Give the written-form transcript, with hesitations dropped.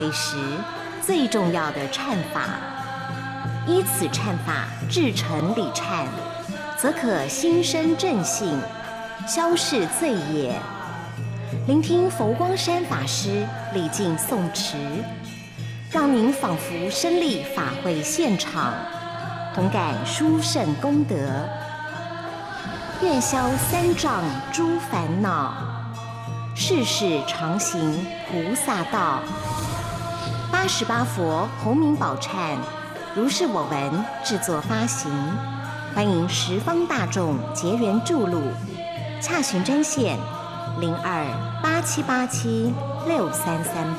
时最重要的忏法。依此忏法至诚礼忏，则可心生正信，消逝罪业。聆听佛光山法师礼敬诵持，让您仿佛身历法会现场，同感殊胜功德，愿消三障诸烦恼，世世常行菩萨道。88佛洪名宝忏如是我闻制作发行，欢迎十方大众结缘注录，洽询专线0287876338。